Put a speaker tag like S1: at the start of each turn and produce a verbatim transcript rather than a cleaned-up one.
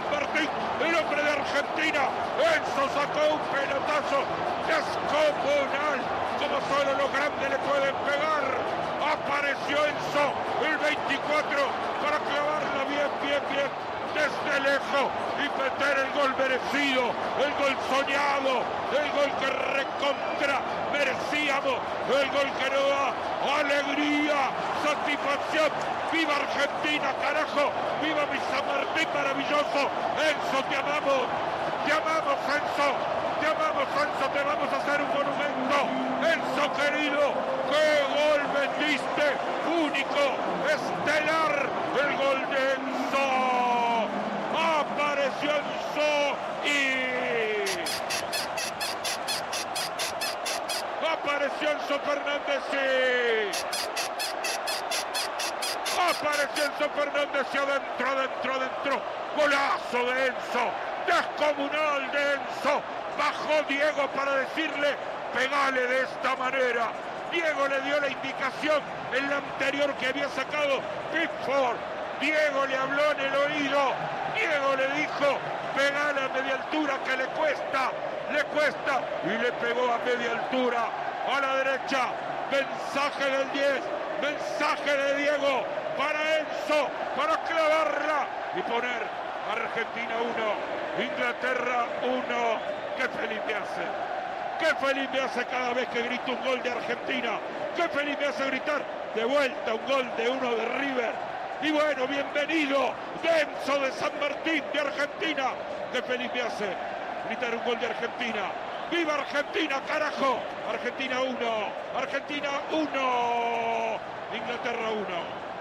S1: San Martín, el hombre de Argentina. Enzo sacó un pelotazo descomunal, como solo los grandes le pueden pegar. Apareció Enzo, el veinticuatro, para clavarla bien, bien, bien, desde lejos y meter el gol merecido, el gol soñado, el gol que recontra merecíamos, el gol que nos da alegría, satisfacción. ¡Viva Argentina, carajo! ¡Viva mi San Martín maravilloso! Enzo, te amamos, te amamos, Enzo, te amamos, Enzo, te vamos a hacer un monumento. Enzo querido, ¡qué gol vendiste! Único, estelar, el gol de Enzo. Apareció Enzo y... Apareció Enzo Fernández y... Apareció Enzo Fernández y adentro, adentro, adentro. Golazo de Enzo, descomunal de Enzo. Bajó Diego para decirle, pegale de esta manera. Diego le dio la indicación en la anterior que había sacado Pickford. Diego le habló en el oído. Diego le dijo, pegale a media altura que le cuesta, le cuesta. Y le pegó a media altura, a la derecha. Mensaje del diez, mensaje de Diego para Enzo, para clavarla y poner Argentina uno, Inglaterra uno. Qué feliz me hace, qué feliz me hace cada vez que grito un gol de Argentina, qué feliz me hace gritar de vuelta un gol de uno de River. Y bueno, bienvenido Enzo de San Martín de Argentina, qué feliz me hace gritar un gol de Argentina. ¡Viva Argentina, carajo! Argentina uno, Argentina uno, Inglaterra uno.